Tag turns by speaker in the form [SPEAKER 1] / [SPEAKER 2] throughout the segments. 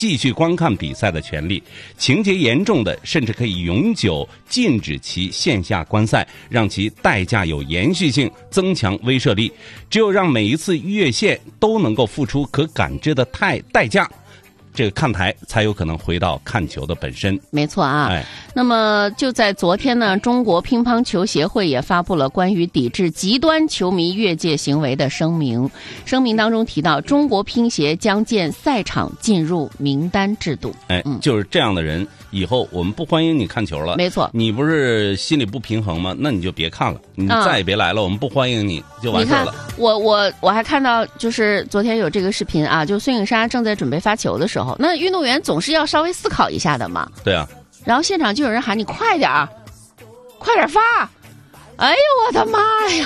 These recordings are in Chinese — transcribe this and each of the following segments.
[SPEAKER 1] 继续观看比赛的权利，情节严重的甚至可以永久禁止其线下观赛，让其代价有延续性，增强威慑力。只有让每一次越线都能够付出可感知的代价，这个看台才有可能回到看球的本身。
[SPEAKER 2] 没错啊。那么就在昨天呢，中国乒乓球协会也发布了关于抵制极端球迷越界行为的声明。声明当中提到，中国乒协将建赛场进入名单制度。
[SPEAKER 1] 就是这样的人，以后我们不欢迎你看球了。
[SPEAKER 2] 没错，
[SPEAKER 1] 你不是心里不平衡吗？那你就别看了，你再也别来了，我们不欢迎你，就完事了。
[SPEAKER 2] 我还看到，就是昨天有这个视频啊，就孙颖莎正在准备发球的时候，那运动员总是要稍微思考一下的嘛。
[SPEAKER 1] 对啊。
[SPEAKER 2] 然后现场就有人喊你快点儿，快点发！哎呦我的妈呀！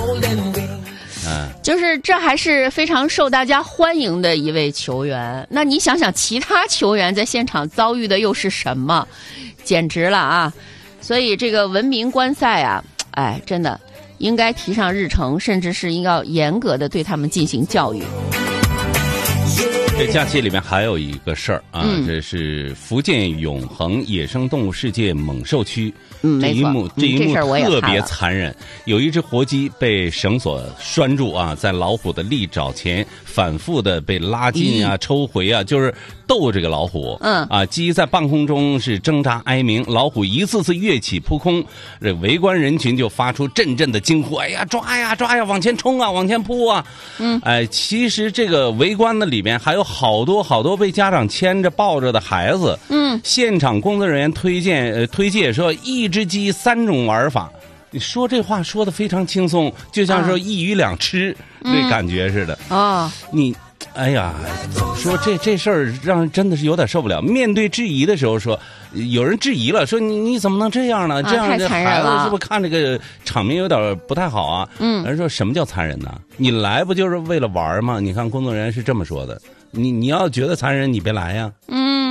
[SPEAKER 2] 就是这还是非常受大家欢迎的一位球员。那你想想，其他球员在现场遭遇的又是什么？简直了啊！所以这个文明观赛啊，真的应该提上日程，甚至是应该严格的对他们进行教育。
[SPEAKER 1] 这假期里面还有一个事儿啊，这是福建永恒野生动物世界猛兽区。这一幕特别残忍，有一只活鸡被绳索拴住啊，在老虎的利爪前反复的被拉近啊、抽回啊，就是逗这个老虎。鸡在半空中是挣扎哀鸣，老虎一次次跃起扑空，这围观人群就发出阵阵的惊呼：“哎呀，抓呀抓呀，往前冲啊，往前扑啊！”其实这个围观的里面还有好多被家长牵着抱着的孩子。现场工作人员推介说，一只鸡3种玩法。你说这话说的非常轻松，就像说一鱼两吃那感觉似的。哎呀，说这事儿让人真的是有点受不了。面对质疑的时候说，有人质疑了，说你怎么能这样呢？这样的孩子是不是看这个场面有点不太好啊？人说什么叫残忍呢？你来不就是为了玩吗？你看工作人员是这么说的。你要觉得残忍，你别来呀。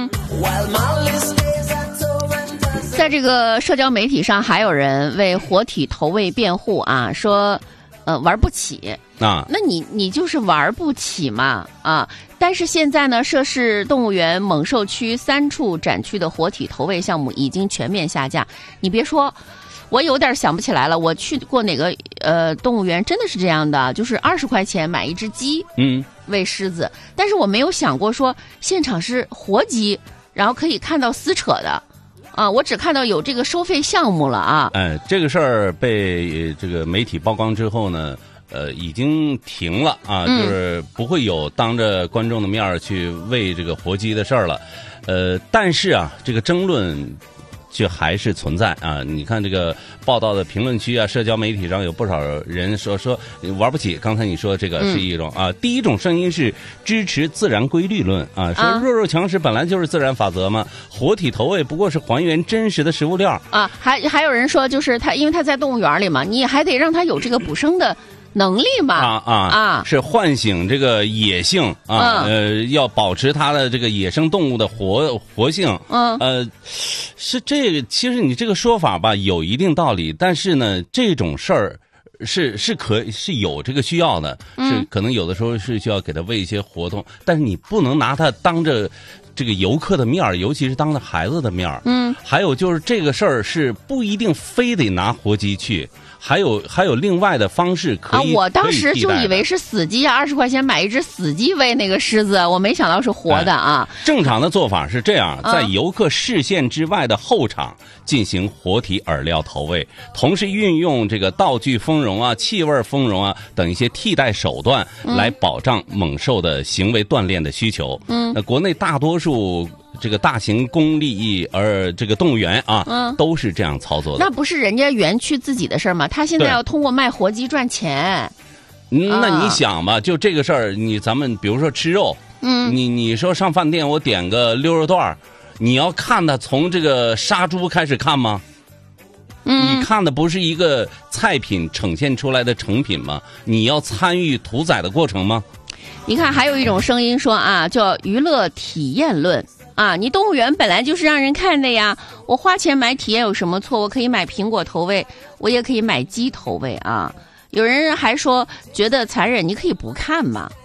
[SPEAKER 2] 在这个社交媒体上，还有人为活体投喂辩护啊，说玩不起啊，那你就是玩不起嘛啊！但是现在呢，涉事动物园猛兽区3处展区的活体投喂项目已经全面下架。你别说，我有点想不起来了，我去过哪个动物园，真的是这样的，就是20块钱买一只鸡，喂狮子，但是我没有想过说现场是活鸡，然后可以看到撕扯的。我只看到有这个收费项目了啊！
[SPEAKER 1] 这个事儿被这个媒体曝光之后呢，已经停了啊，就是不会有当着观众的面去喂这个活鸡的事儿了。但是啊，这个争论却还是存在啊！你看这个报道的评论区啊，社交媒体上有不少人说玩不起。刚才你说这个是一种第一种声音是支持自然规律论啊，说弱肉强食本来就是自然法则嘛，活体投喂不过是还原真实的食物链
[SPEAKER 2] 啊。还有人说，就是因为他在动物园里嘛，你还得让他有这个捕生的能力嘛
[SPEAKER 1] 是唤醒这个野性啊，要保持它的这个野生动物的活性。是这个，其实你这个说法吧有一定道理，但是呢，这种事儿是有这个需要的，是可能有的时候是需要给他喂一些活动，但是你不能拿它当着这个游客的面儿，尤其是当着孩子的面儿。还有就是这个事儿是不一定非得拿活鸡去。还有另外的方式可以
[SPEAKER 2] 我当时就以为是死鸡啊，20块钱买一只死鸡喂那个狮子，我没想到是活的啊。
[SPEAKER 1] 正常的做法是这样，在游客视线之外的后场进行活体饵料投喂，同时运用这个道具丰容啊、气味丰容啊等一些替代手段来保障猛兽的行为锻炼的需求。那国内大多数这个大型公立这个动物园啊，都是这样操作的。
[SPEAKER 2] 那不是人家园区自己的事儿吗？他现在要通过卖活鸡赚钱。
[SPEAKER 1] 那你想吧，就这个事儿，咱们比如说吃肉，你说上饭店我点个溜肉段，你要看他从这个杀猪开始看吗？你看的不是一个菜品呈现出来的成品吗？你要参与屠宰的过程吗？
[SPEAKER 2] 你看，还有一种声音说啊，叫娱乐体验论。你动物园本来就是让人看的呀，我花钱买体验有什么错？我可以买苹果投喂，我也可以买鸡投喂啊。有人还说觉得残忍，你可以不看嘛。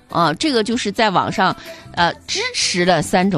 [SPEAKER 2] 啊，这个就是在网上支持的3种